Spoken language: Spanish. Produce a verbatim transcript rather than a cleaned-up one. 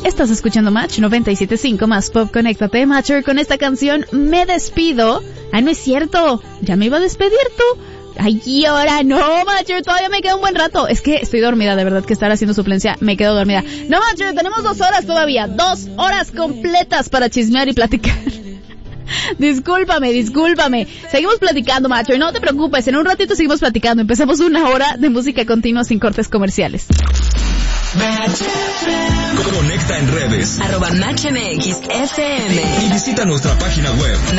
Estás escuchando Match noventa y siete punto cinco más Pop. Conéctate, Matcher. Con esta canción me despido. Ay, no es cierto. Ya me iba a despedir tú. Ay, y ahora no, Matcher. Todavía me queda un buen rato. Es que estoy dormida, de verdad que estar haciendo suplencia me quedo dormida. No, Matcher, tenemos dos horas todavía. Dos horas completas para chismear y platicar. Discúlpame, discúlpame. Seguimos platicando, Matcher. No te preocupes. En un ratito seguimos platicando. Empezamos una hora de música continua sin cortes comerciales. Conecta en redes arroba Match M X F M y visita nuestra página web